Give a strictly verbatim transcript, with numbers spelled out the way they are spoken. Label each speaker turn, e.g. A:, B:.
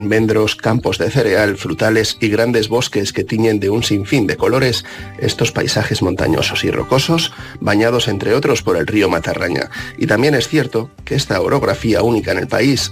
A: almendros, campos de cereal, frutales y grandes bosques que tiñen de un sinfín de colores estos paisajes montañosos y rocosos, bañados entre otros por el río Matarraña. Y también es cierto que esta orografía única en el país